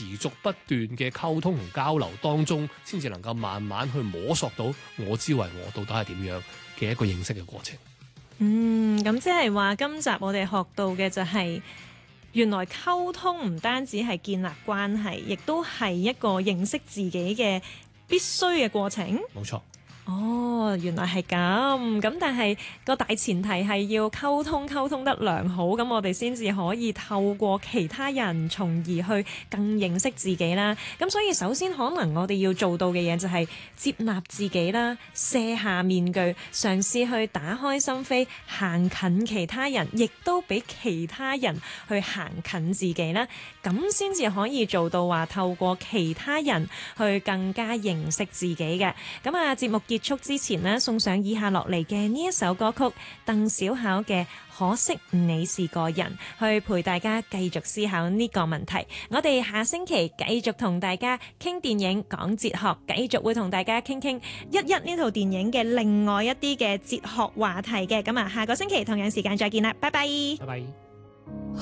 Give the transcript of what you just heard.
持續不斷嘅溝通同交流當中，先至能夠慢慢去摸索到我知為我到底係點樣嘅一個認識嘅過程。 咁即係話今集我哋學到嘅就係、原來溝通唔單止係建立關係，亦都係一個認識自己嘅必須嘅過程。 冇錯。 哦，原來係咁，但係個大前提係要溝通得良好，咁我哋先至可以透過其他人，從而去更認識自己啦。咁所以首先可能我哋要做到嘅嘢就係接納自己啦，卸下面具，嘗試去打開心扉，行近其他人，亦都俾其他人去行近自己啦。咁先至可以做到話透過其他人去更加認識自己嘅。咁啊，節目結束之前呢，送上以下落嚟嘅呢一首歌曲，鄧小巧嘅《可惜你是個人》，去陪大家繼續思考呢個問題。我哋下星期繼續同大家傾電影、講哲學，繼續會同大家傾一呢套電影嘅另外一啲嘅哲學話題嘅。咁啊，下個星期同樣時間再見啦，拜拜。 拜拜。